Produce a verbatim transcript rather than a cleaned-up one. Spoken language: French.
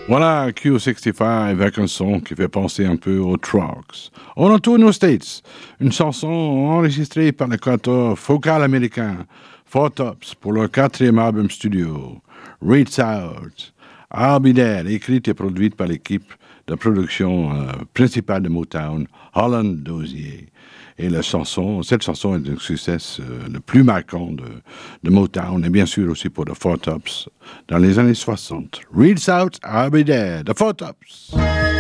Voilà, Q soixante-quinze avec un son qui fait penser un peu aux Trucks. On retourne aux States. Une chanson enregistrée par le quatuor focal américain Four Tops pour leur quatrième album studio, Reach Out. I'll Be There, écrite et produite par l'équipe de production euh, principale de Motown, Holland Dozier. Et la chanson, cette chanson est un succès euh, le plus marquant de, de Motown, et bien sûr aussi pour The Four Tops dans les années soixante. Reach Out, I'll Be There, The Four Tops.